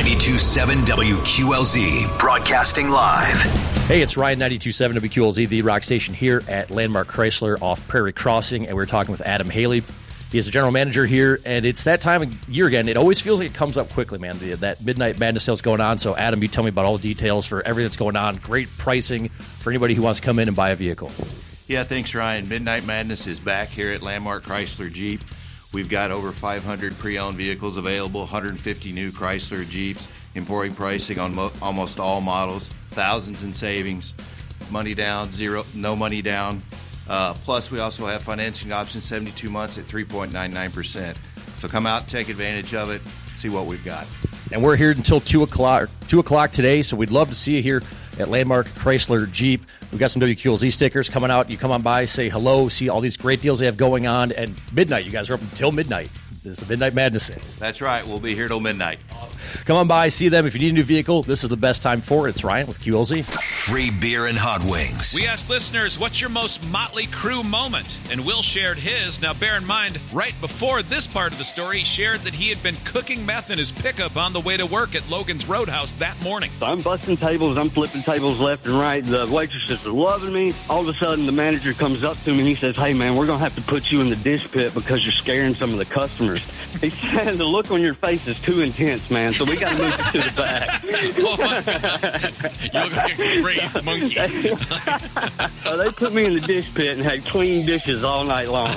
92.7 WQLZ, broadcasting live. Hey, it's Ryan, 92.7 WQLZ, the rock station here at Landmark Chrysler off Prairie Crossing, and we're talking with Adam Haley. He is the general manager here, and it's that time of year again. It always feels like it comes up quickly, man. That Midnight Madness sale's going on, so Adam, you tell me about all the details for everything that's going on. Great pricing for anybody who wants to come in and buy a vehicle. Yeah, thanks, Ryan. Midnight Madness is back here at Landmark Chrysler Jeep. We've got over 500 pre-owned vehicles available, 150 new Chrysler Jeeps, employee pricing on almost all models, thousands in savings, money down, no money down. Plus, we also have financing options, 72 months at 3.99%. So come out, take advantage of it, see what we've got. And we're here until 2 o'clock today, so we'd love to see you here at Landmark Chrysler Jeep. We've got some WQLZ stickers coming out. You come on by, say hello, see all these great deals they have going on. And midnight, you guys are open until midnight. This is the Midnight Madness sale. That's right. We'll be here till midnight. Come on by, see them. If you need a new vehicle, this is the best time for it. It's Ryan with QLZ. Free beer and hot wings. We asked listeners, what's your most Motley Crue moment? And Will shared his. Now, bear in mind, right before this part of the story, he shared that he had been cooking meth in his pickup on the way to work at Logan's Roadhouse that morning. So I'm busting tables. I'm flipping tables left and right. The waitresses are loving me. All of a sudden, the manager comes up to me and he says, "Hey, man, we're going to have to put you in the dish pit because you're scaring some of the customers." He said, "The look on your face is too intense, man, so we got to move you to the back." You look like a crazed monkey. So they put me in the dish pit and had clean dishes all night long.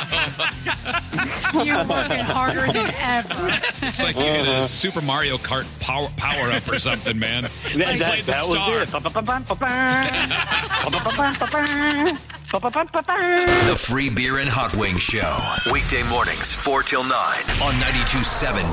You're working harder than ever. It's like you hit a Super Mario Kart power up or something, man. That was it. The Free Beer and Hot Wings Show. Weekday mornings, 4 till 9 on 92.7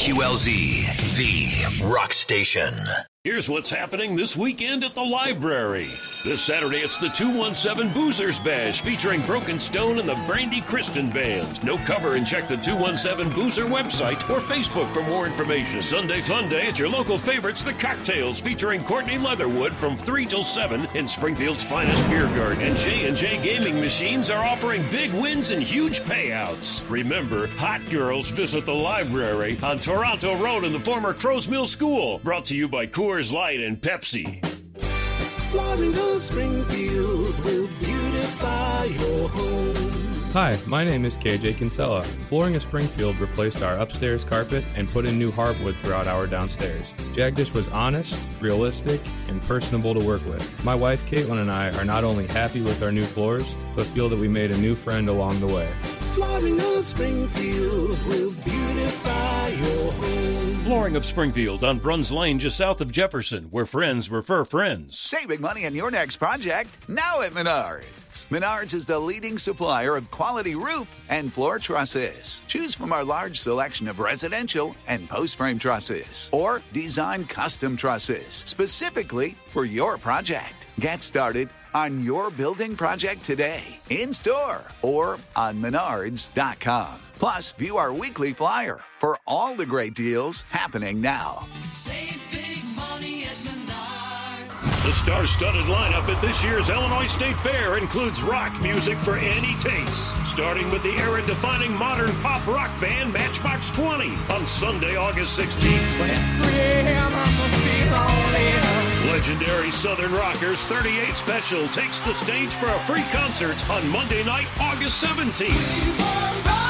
WQLZ, the rock station. Here's what's happening this weekend at the library. This Saturday, it's the 217 Boozers Bash featuring Broken Stone and the Brandy Kristen Band. No cover and check the 217 Boozer website or Facebook for more information. Sunday fun day at your local favorites, The Cocktails, featuring Courtney Leatherwood from 3 till 7 in Springfield's finest beer garden. And J&J Gaming Machines are offering big wins and huge payouts. Remember, hot girls visit the library on Toronto Road in the former Crow's Mill School. Brought to you by Coors Light and Pepsi. Flooring of Springfield will beautify your home. Hi, my name is KJ Kinsella. Flooring of Springfield replaced our upstairs carpet and put in new hardwood throughout our downstairs. Jagdish was honest, realistic, and personable to work with. My wife Caitlin and I are not only happy with our new floors, but feel that we made a new friend along the way. Flooring of Springfield will beautify your home. Flooring of Springfield on Bruns Lane, just south of Jefferson, where friends refer friends. Saving money on your next project, now at Menards. Menards is the leading supplier of quality roof and floor trusses. Choose from our large selection of residential and post-frame trusses, or design custom trusses specifically for your project. Get started on your building project today, in-store or on Menards.com. Plus, view our weekly flyer for all the great deals happening now. Save big money at Menards. The star-studded lineup at this year's Illinois State Fair includes rock music for any taste, starting with the era-defining modern pop rock band Matchbox 20 on Sunday, August 16th. When it's 3 a.m., I must be lonely. Legendary Southern Rockers 38 Special takes the stage for a free concert on Monday night, August 17th.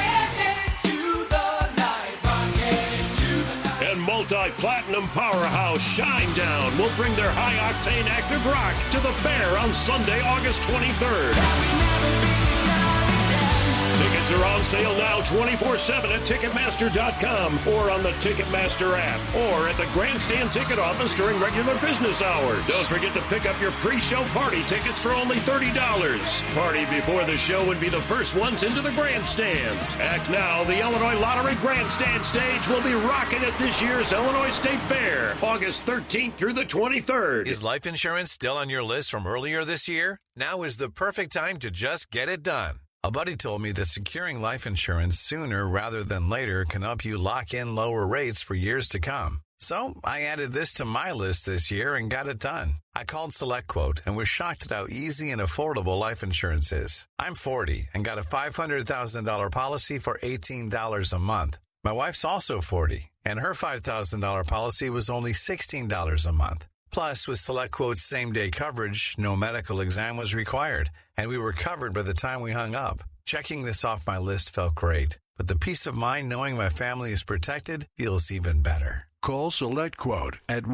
And multi-platinum powerhouse Shinedown will bring their high-octane active rock to the fair on Sunday, August 23rd. Tickets are on sale now 24/7 at Ticketmaster.com or on the Ticketmaster app or at the Grandstand ticket office during regular business hours. Don't forget to pick up your pre-show party tickets for only $30. Party before the show would be the first ones into the Grandstand. Act now, the Illinois Lottery Grandstand stage will be rocking at this year's Illinois State Fair, August 13th through the 23rd. Is life insurance still on your list from earlier this year? Now is the perfect time to just get it done. A buddy told me that securing life insurance sooner rather than later can help you lock in lower rates for years to come. So I added this to my list this year and got it done. I called SelectQuote and was shocked at how easy and affordable life insurance is. I'm 40 and got a $500,000 policy for $18 a month. My wife's also 40, and her $5,000 policy was only $16 a month. Plus, with SelectQuote's same-day coverage, no medical exam was required, and we were covered by the time we hung up. Checking this off my list felt great, but the peace of mind knowing my family is protected feels even better. Call SelectQuote at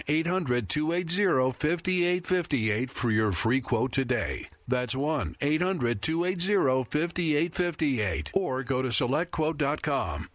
1-800-280-5858 for your free quote today. That's 1-800-280-5858. Or go to SelectQuote.com.